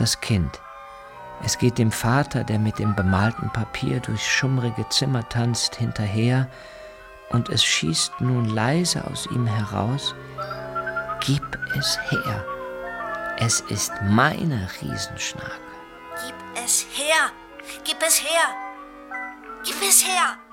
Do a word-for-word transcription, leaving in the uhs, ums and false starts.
das Kind. Es geht dem Vater, der mit dem bemalten Papier durchs schummrige Zimmer tanzt, hinterher, und es schießt nun leise aus ihm heraus: Gib es her. Es ist meine Riesenschnake. Gib es her. Gib es her. Gib es her.